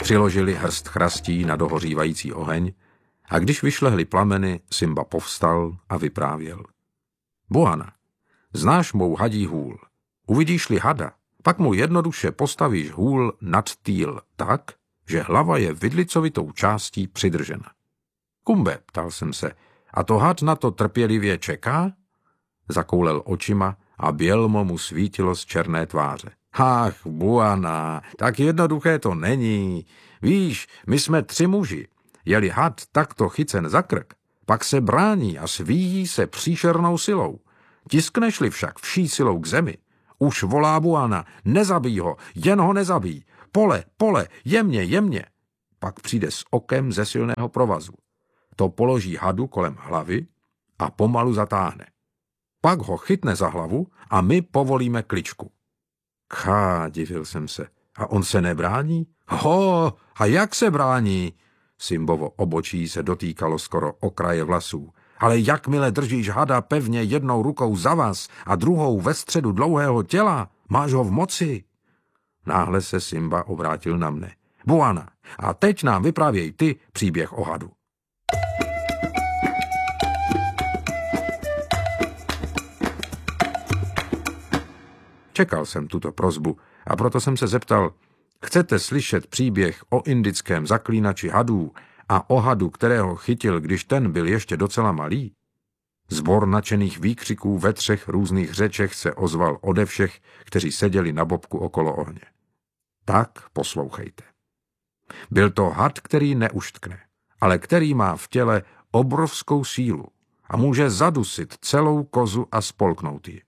Přiložili hrst chrastí na dohořívající oheň a když vyšlehly plameny, Simba povstal a vyprávěl. Buana, znáš mou hadí hůl. Uvidíš-li hada, pak mu jednoduše postavíš hůl nad týl tak, že hlava je vidlicovitou částí přidržena. Kumbe, ptal jsem se, a to had na to trpělivě čeká? Zakoulel očima a bělmo mu svítilo z černé tváře. Ach, Buana, tak jednoduché to není. Víš, my jsme 3 muži. Je-li had takto chycen za krk, pak se brání a svíjí se příšernou silou. Tiskneš-li však vší silou k zemi, už volá Buana, nezabij ho, jen ho nezabij. Pole, jemně. Pak přijde s okem ze silného provazu. To položí hadu kolem hlavy a pomalu zatáhne. Pak ho chytne za hlavu a my povolíme kličku. Divil jsem se. A on se nebrání? A jak se brání? Simbovo obočí se dotýkalo skoro okraje vlasů. Ale jakmile držíš hada pevně jednou rukou za vás a druhou ve středu dlouhého těla, máš ho v moci. Náhle se Simba obrátil na mne. Buana, a teď nám vyprávěj ty příběh o hadu. Čekal jsem tuto prosbu a proto jsem se zeptal, chcete slyšet příběh o indickém zaklínači hadů a o hadu, kterého chytil, když ten byl ještě docela malý? Sbor nadšených výkřiků ve 3 různých řečech se ozval ode všech, kteří seděli na bobku okolo ohně. Tak poslouchejte. Byl to had, který neuštkne, ale který má v těle obrovskou sílu a může zadusit celou kozu a spolknout ji.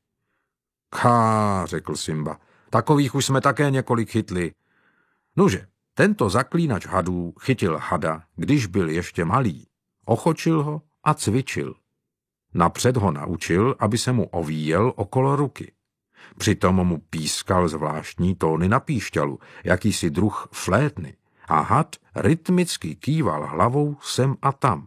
Řekl Simba, takových už jsme také několik chytli. Nuže, tento zaklínač hadů chytil hada, když byl ještě malý, ochočil ho a cvičil. Napřed ho naučil, aby se mu ovíjel okolo ruky. Přitom mu pískal zvláštní tóny na píšťalu, jakýsi druh flétny, a had rytmicky kýval hlavou sem a tam.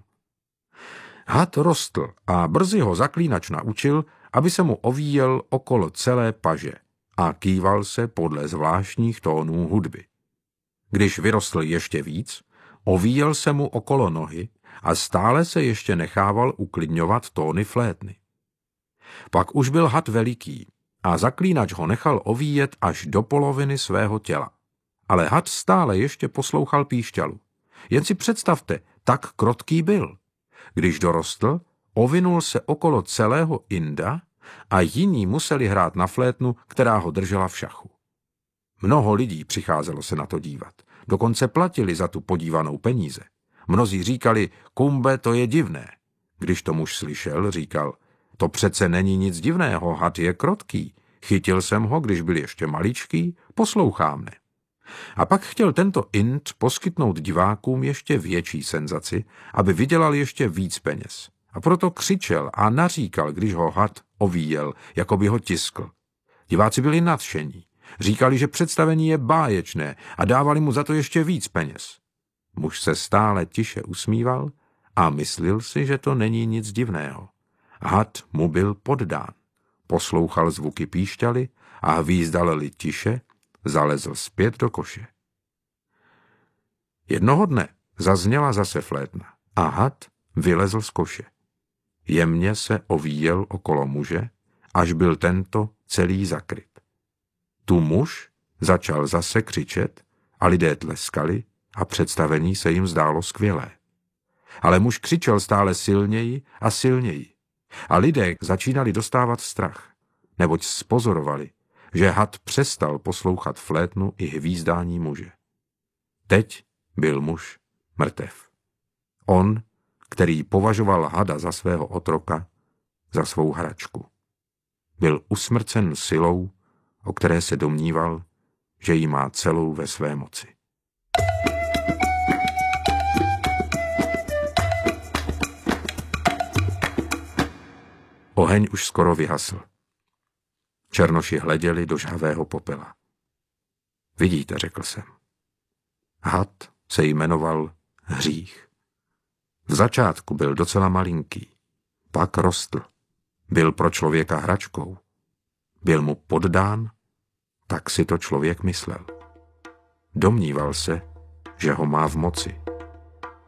Had rostl a brzy ho zaklínač naučil, aby se mu ovíjel okolo celé paže a kýval se podle zvláštních tónů hudby. Když vyrostl ještě víc, ovíjel se mu okolo nohy a stále se ještě nechával uklidňovat tóny flétny. Pak už byl had veliký a zaklínač ho nechal ovíjet až do poloviny svého těla. Ale had stále ještě poslouchal píšťalu. Jen si představte, tak krotký byl. Když dorostl, ovinul se okolo celého Inda a jiní museli hrát na flétnu, která ho držela v šachu. Mnoho lidí přicházelo se na to dívat. Dokonce platili za tu podívanou peníze. Mnozí říkali, Kumbe, to je divné. Když to muž slyšel, říkal, to přece není nic divného, had je krotký. Chytil jsem ho, když byl ještě maličký, poslouchá mne. A pak chtěl tento Ind poskytnout divákům ještě větší senzaci, aby vydělal ještě víc peněz. A proto křičel a naříkal, když ho had ovíjel, jako by ho tiskl. Diváci byli nadšení. Říkali, že představení je báječné a dávali mu za to ještě víc peněz. Muž se stále tiše usmíval a myslil si, že to není nic divného. Had mu byl poddán. Poslouchal zvuky píšťaly a hvízdal-li tiše, zalezl zpět do koše. Jednoho dne zazněla zase flétna a had vylezl z koše. Jemně se ovíjel okolo muže, až byl tento celý zakryt. Tu muž začal zase křičet a lidé tleskali a představení se jim zdálo skvělé. Ale muž křičel stále silněji a silněji a lidé začínali dostávat strach, neboť spozorovali, že had přestal poslouchat flétnu i hvízdání muže. Teď byl muž mrtev. On, který považoval hada za svého otroka, za svou hračku. Byl usmrcen silou, o které se domníval, že ji má celou ve své moci. Oheň už skoro vyhasl. Černoši hleděli do žhavého popela. Vidíte, řekl jsem. Had se jmenoval Hřích. V začátku byl docela malinký, pak rostl. Byl pro člověka hračkou. Byl mu poddán, tak si to člověk myslel. Domníval se, že ho má v moci.